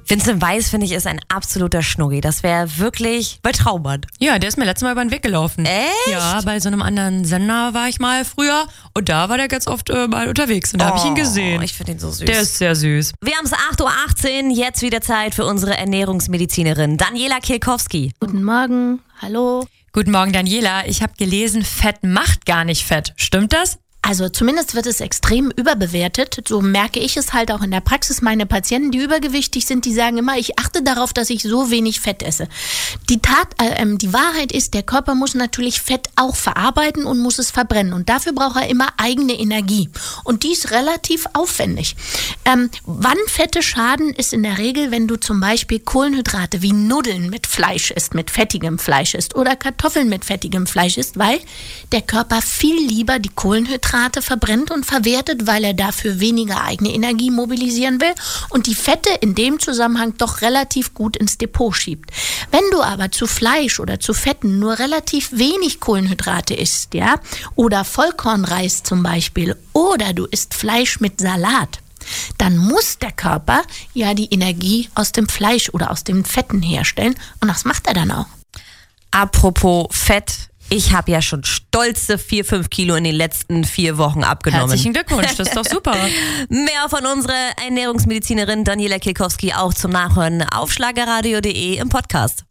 Vincent Weiss, finde ich, ist ein absoluter Schnurri. Das wäre wirklich bei Traummann. Ja, der ist mir letztes Mal über den Weg gelaufen. Echt? Ja, bei so einem anderen Sender war ich mal früher und da war der ganz oft mal unterwegs und da habe ich ihn gesehen. Ich finde ihn so süß. Der ist sehr süß. Wir haben es 8.18 Uhr, jetzt wieder Zeit für unsere Ernährungsmedizinerin Daniela Kirkowski. Guten Morgen, hallo. Guten Morgen, Daniela. Ich habe gelesen, Fett macht gar nicht fett. Stimmt das? Also zumindest wird es extrem überbewertet. So merke ich es halt auch in der Praxis. Meine Patienten, die übergewichtig sind, die sagen immer, ich achte darauf, dass ich so wenig Fett esse. Die Wahrheit ist, der Körper muss natürlich Fett auch verarbeiten und muss es verbrennen. Und dafür braucht er immer eigene Energie. Und die ist relativ aufwendig. Wann Fette schaden, ist in der Regel, wenn du zum Beispiel Kohlenhydrate wie Nudeln mit Fleisch isst, mit fettigem Fleisch isst oder Kartoffeln mit fettigem Fleisch isst, weil der Körper viel lieber die Kohlenhydrate verbrennt und verwertet, weil er dafür weniger eigene Energie mobilisieren will und die Fette in dem Zusammenhang doch relativ gut ins Depot schiebt. Wenn du aber zu Fleisch oder zu Fetten nur relativ wenig Kohlenhydrate isst, ja, oder Vollkornreis zum Beispiel, oder du isst Fleisch mit Salat, dann muss der Körper ja die Energie aus dem Fleisch oder aus den Fetten herstellen und das macht er dann auch. Apropos Fett. Ich habe ja schon stolze 4-5 Kilo in den letzten 4 Wochen abgenommen. Herzlichen Glückwunsch, das ist doch super. Mehr von unserer Ernährungsmedizinerin Daniela Kirkowski auch zum Nachhören auf schlagerradio.de im Podcast.